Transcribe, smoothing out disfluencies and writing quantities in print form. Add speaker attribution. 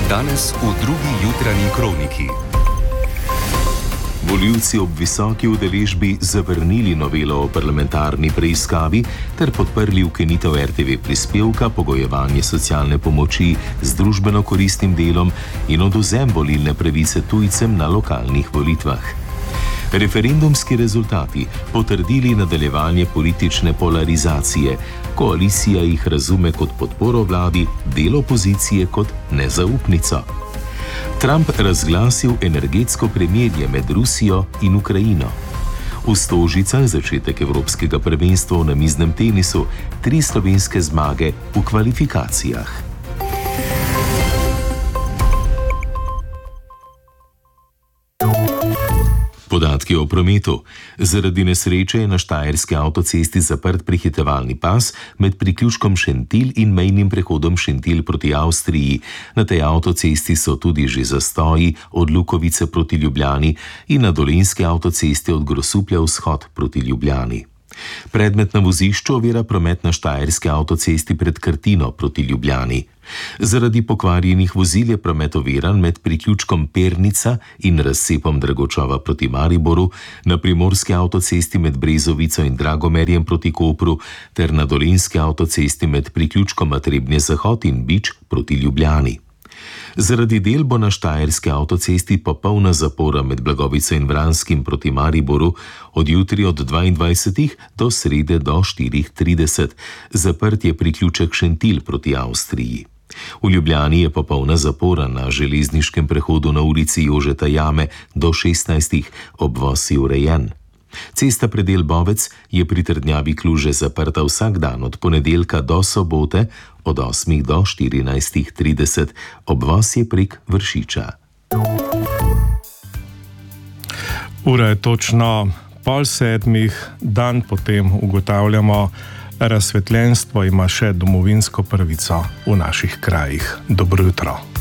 Speaker 1: Danes v drugi jutranji kroniki.
Speaker 2: Volivci ob visoki udeležbi zavrnili novelo o parlamentarni preiskavi ter podprli ukinitev RTV prispevka, pogojevanje socialne pomoči z družbeno koristnim delom in odvzem volilne pravice tujcem na lokalnih volitvah. Referendumski rezultati potrdili nadaljevanje politične polarizacije. Koalicija jih razume kot podporo vladi, del opozicije kot nezaupnico. Trump razglasil energetsko premirje med Rusijo in Ukrajino. V Stožicah začetek evropskega prvenstva v namiznem tenisu, 3 slovenske zmage v kvalifikacijah. Podatki o prometu. Zaradi nesreče je na štajerski avtocesti zaprt prehitevalni pas med priključkom Šentilj in mejnim prehodom Šentilj proti Avstriji. Na tej avtocesti so tudi že zastoji od Lukovice proti Ljubljani in na dolenjski avtocesti od Grosuplja vzhod proti Ljubljani. Predmet na vozišču ovira promet na štajerski avtocesti pred Krtino proti Ljubljani. Zaradi pokvarjenih vozil je promet oviran med priključkom Pernica in razcepom Dragočova proti Mariboru, na primorski avtocesti med Brezovico in Dragomerjem proti Kopru ter na dolenjski avtocesti med priključkom Trebnje Zahod in Bič proti Ljubljani. Zaradi del bo na štajerski avtocesti popolna zapora med Blagovico in Vranskim proti Mariboru od jutri od 22. do srede do 4:30. Zaprt je priključek Šentilj proti Avstriji. V Ljubljani je popolna zapora na železniškem prehodu na ulici Jožeta Jame do 16. Obvoz je urejen. Cesta predel Bovec je pri trdnjavi Kluže zaprta vsak dan od ponedeljka do sobote od 8. do 14:30. Obvoz je prek Vršiča.
Speaker 3: Ura je točno 6:30, dan potem ugotavljamo, razsvetljenstvo ima še domovinsko pravico v naših krajih. Dobro jutro.